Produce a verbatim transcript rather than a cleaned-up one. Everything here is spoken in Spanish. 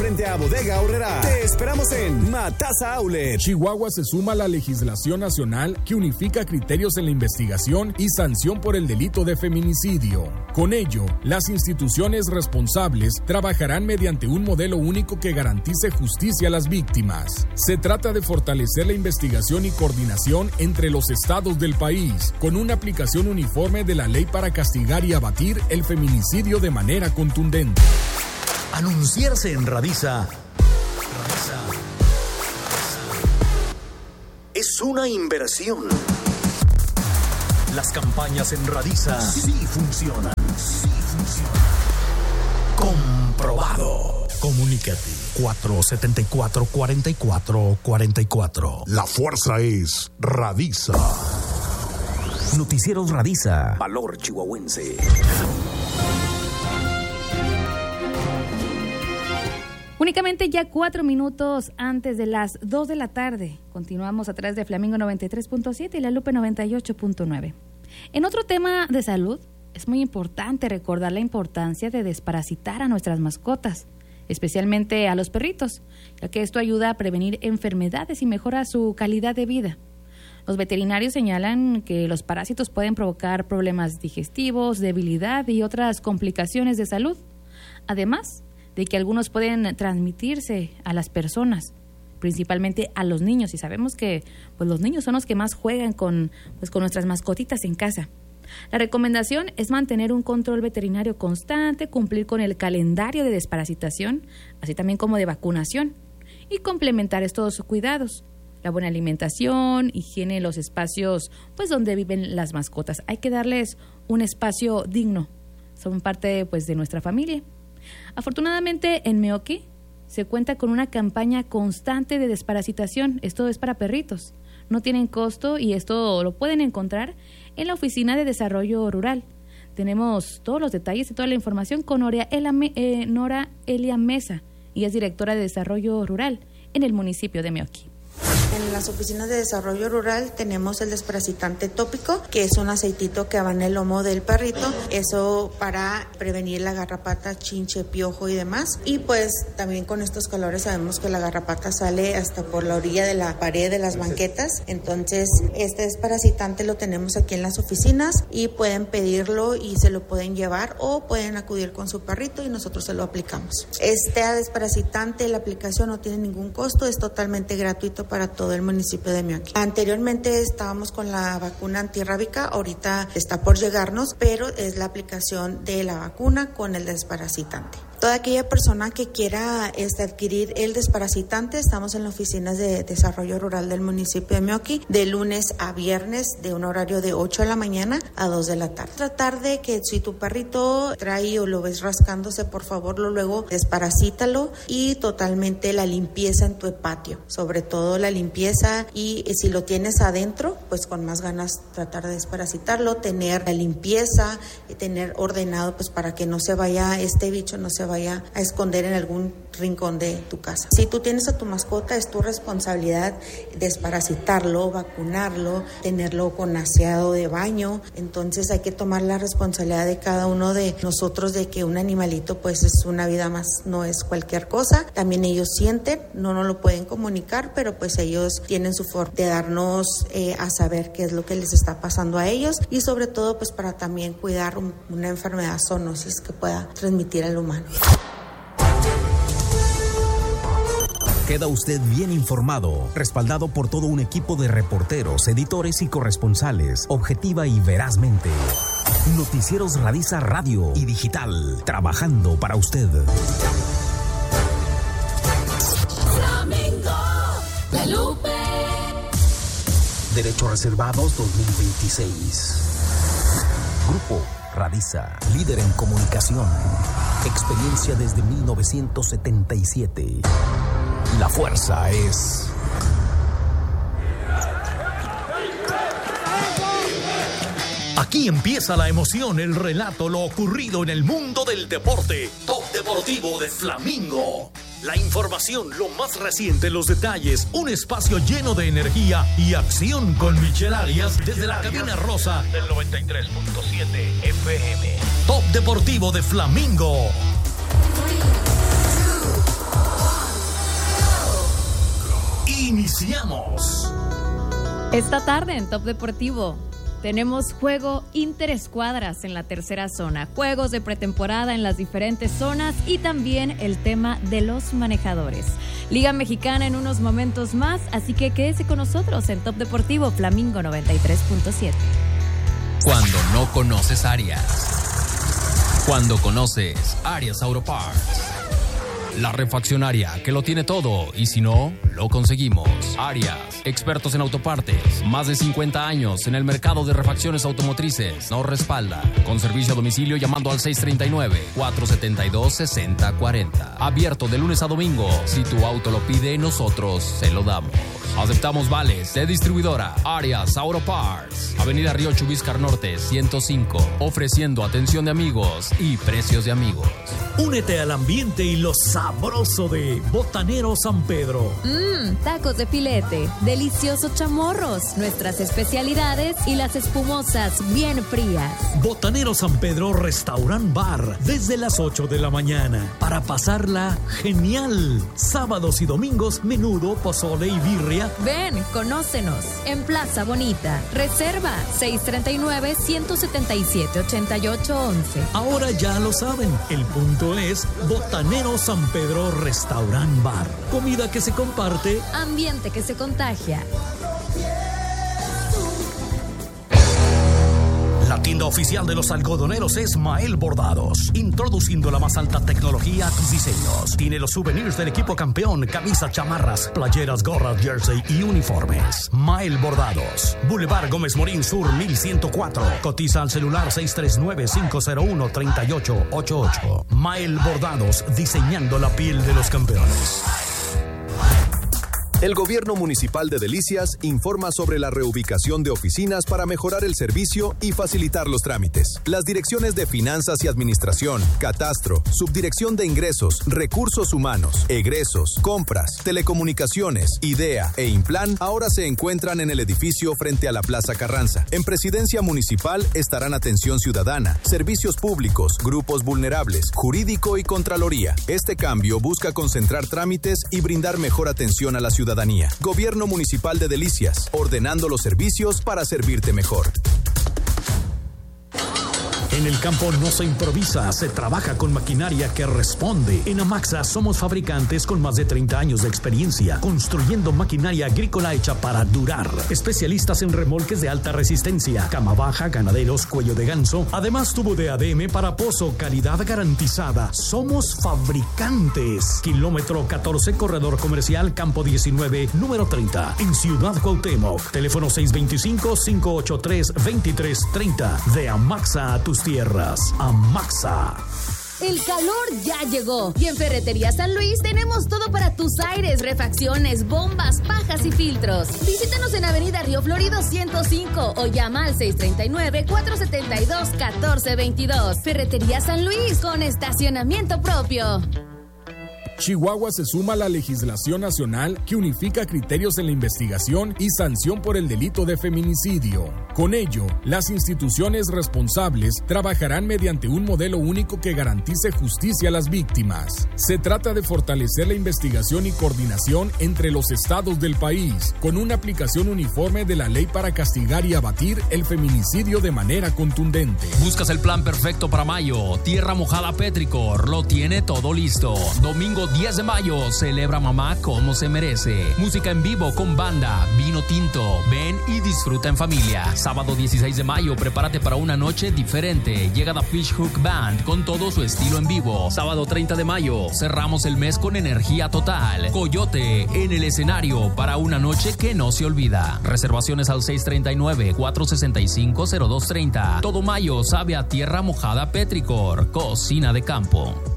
frente a Bodega Aurrerá. Te esperamos en Matasa Outlet. Chihuahua se suma a la legislación nacional que unifica criterios en la investigación y sanción por el delito de feminicidio. Con ello, las instituciones responsables trabajarán mediante un modelo único que garantice justicia a las víctimas. Se trata de fortalecer la investigación y coordinación entre los estados del país, con una aplicación uniforme de la ley para castigar y abatir el feminicidio de manera contundente. Anunciarse en Radisa es una inversión. Las campañas en Radisa sí funcionan. Sí funcionan. Comprobado. Comunícate. cuatro siete cuatro, cuatro cuatro cuatro cuatro. La fuerza es Radisa. Noticieros Radisa. Valor chihuahuense. Únicamente ya cuatro minutos antes de las dos de la tarde. Continuamos a través de Flamingo noventa y tres punto siete y La Lupe noventa y ocho punto nueve. En otro tema de salud, es muy importante recordar la importancia de desparasitar a nuestras mascotas, especialmente a los perritos, ya que esto ayuda a prevenir enfermedades y mejora su calidad de vida. Los veterinarios señalan que los parásitos pueden provocar problemas digestivos, debilidad y otras complicaciones de salud. Además de que algunos pueden transmitirse a las personas, principalmente a los niños, y sabemos que pues, los niños son los que más juegan con, pues, con nuestras mascotitas en casa. La recomendación es mantener un control veterinario constante, cumplir con el calendario de desparasitación, así también como de vacunación, y complementar estos cuidados. La buena alimentación, higiene en los espacios pues, donde viven las mascotas. Hay que darles un espacio digno. Son parte pues, de nuestra familia. Afortunadamente en Meoqui se cuenta con una campaña constante de desparasitación. Esto es para perritos. No tienen costo y esto lo pueden encontrar en la Oficina de Desarrollo Rural. Tenemos todos los detalles y toda la información con Nora Elia, eh, Nora Elia Mesa, y es directora de Desarrollo Rural en el municipio de Meoqui. En las oficinas de desarrollo rural tenemos el desparasitante tópico, que es un aceitito que va en el lomo del perrito, eso para prevenir la garrapata, chinche, piojo y demás. Y pues también con estos calores sabemos que la garrapata sale hasta por la orilla de la pared de las banquetas, entonces este desparasitante lo tenemos aquí en las oficinas y pueden pedirlo y se lo pueden llevar o pueden acudir con su perrito y nosotros se lo aplicamos. Este desparasitante, la aplicación no tiene ningún costo, es totalmente gratuito para todos. Todo el municipio de Meoqui. Anteriormente estábamos con la vacuna antirrábica, ahorita está por llegarnos, pero es la aplicación de la vacuna con el desparasitante. Toda aquella persona que quiera este, adquirir el desparasitante, estamos en las oficinas de desarrollo rural del municipio de Meoqui, de lunes a viernes, de un horario de ocho de la mañana a dos de la tarde. Tratar de que si tu perrito trae o lo ves rascándose, por favor, lo luego desparasítalo y totalmente la limpieza en tu patio, sobre todo la limpieza, y si lo tienes adentro, pues con más ganas tratar de desparasitarlo, tener la limpieza, tener ordenado, pues para que no se vaya este bicho, no se vaya vaya a esconder en algún rincón de tu casa. Si tú tienes a tu mascota, es tu responsabilidad desparasitarlo, vacunarlo, tenerlo con aseado de baño. Entonces hay que tomar la responsabilidad de cada uno de nosotros de que un animalito pues es una vida más, no es cualquier cosa. También ellos sienten, no nos lo pueden comunicar, pero pues ellos tienen su forma de darnos eh, a saber qué es lo que les está pasando a ellos, y sobre todo pues para también cuidar un, una enfermedad zoonosis que pueda transmitir al humano. Queda usted bien informado, respaldado por todo un equipo de reporteros, editores y corresponsales, objetiva y verazmente. Noticieros Radisa Radio y Digital, trabajando para usted. Flamingo, La Lupe. Derechos reservados dos mil veintiséis. Grupo Radisa, líder en comunicación. Experiencia desde mil novecientos setenta y siete. La fuerza es... Aquí empieza la emoción, el relato, lo ocurrido en el mundo del deporte. Top Deportivo de Flamingo. La información, lo más reciente, los detalles, un espacio lleno de energía y acción con Michelle Arias desde la cabina rosa del noventa y tres punto siete F M. Top Deportivo de Flamingo. Iniciamos. Esta tarde en Top Deportivo tenemos juego interescuadras en la tercera zona, juegos de pretemporada en las diferentes zonas y también el tema de los manejadores. Liga Mexicana en unos momentos más, así que quédese con nosotros en Top Deportivo Flamingo noventa y tres punto siete. Cuando no conoces Arias. Cuando conoces Arias Auto Parts. La refaccionaria que lo tiene todo y si no, lo conseguimos. Arias, expertos en autopartes, más de cincuenta años en el mercado de refacciones automotrices. Nos respalda con servicio a domicilio llamando al seis tres nueve, cuatro siete dos, seis cero cuatro cero. Abierto de lunes a domingo. Si tu auto lo pide, nosotros se lo damos. Aceptamos vales de distribuidora Arias Auto Parts. Avenida Río Chubíscar Norte ciento cinco. Ofreciendo atención de amigos y precios de amigos. Únete al ambiente y lo sabroso de Botanero San Pedro. Mmm, tacos de filete, deliciosos chamorros, nuestras especialidades y las espumosas bien frías. Botanero San Pedro Restaurant Bar, desde las ocho de la mañana, para pasarla genial. Sábados y domingos, menudo, pozole y birria. Ven, conócenos en Plaza Bonita. Reserva seis tres nueve, uno siete siete, ocho ocho once. Ahora ya lo saben, el punto es Botanero San Pedro Restaurant Bar. Comida que se comparte, ambiente que se contagia. La tienda oficial de los algodoneros es Mael Bordados, introduciendo la más alta tecnología a tus diseños. Tiene los souvenirs del equipo campeón, camisas, chamarras, playeras, gorras, jersey y uniformes. Mael Bordados, Boulevard Gómez Morín Sur mil ciento cuatro. Cotiza al celular seis tres nueve, cinco cero uno, tres ocho ocho ocho. Mael Bordados, diseñando la piel de los campeones. El Gobierno Municipal de Delicias informa sobre la reubicación de oficinas para mejorar el servicio y facilitar los trámites. Las direcciones de Finanzas y Administración, Catastro, Subdirección de Ingresos, Recursos Humanos, Egresos, Compras, Telecomunicaciones, IDEA e Implan ahora se encuentran en el edificio frente a la Plaza Carranza. En Presidencia Municipal estarán Atención Ciudadana, Servicios Públicos, Grupos Vulnerables, Jurídico y Contraloría. Este cambio busca concentrar trámites y brindar mejor atención a la ciudadanía. Gobierno Municipal de Delicias, ordenando los servicios para servirte mejor. En el campo no se improvisa, se trabaja con maquinaria que responde. En Amaxa somos fabricantes con más de treinta años de experiencia, construyendo maquinaria agrícola hecha para durar. Especialistas en remolques de alta resistencia, cama baja, ganaderos, cuello de ganso. Además, tubo de A D M para pozo, calidad garantizada. Somos fabricantes. Kilómetro catorce, corredor comercial, campo diecinueve, número treinta, en Ciudad Cuauhtémoc. Teléfono seis dos cinco, cinco ocho tres, dos tres tres cero. De Amaxa a tus tierras. Amaxa. El calor ya llegó y en Ferretería San Luis tenemos todo para tus aires, refacciones, bombas, pajas y filtros. Visítanos en Avenida Río Florido ciento cinco o llama al seis tres nueve, cuatro siete dos, uno cuatro dos dos. Ferretería San Luis con estacionamiento propio. Chihuahua se suma a la legislación nacional que unifica criterios en la investigación y sanción por el delito de feminicidio. Con ello, las instituciones responsables trabajarán mediante un modelo único que garantice justicia a las víctimas. Se trata de fortalecer la investigación y coordinación entre los estados del país, con una aplicación uniforme de la ley para castigar y abatir el feminicidio de manera contundente. Buscas el plan perfecto para mayo. Tierra Mojada Petricor lo tiene todo listo. Domingo diez de mayo, celebra mamá como se merece. Música en vivo con banda, vino tinto. Ven y disfruta en familia. Sábado dieciséis de mayo, prepárate para una noche diferente. Llega The Fish Hook Band con todo su estilo en vivo. Sábado treinta de mayo, cerramos el mes con energía total. Coyote en el escenario para una noche que no se olvida. Reservaciones al seis tres nueve, cuatro seis cinco, cero dos tres cero. Todo mayo sabe a Tierra Mojada Petricor, cocina de campo.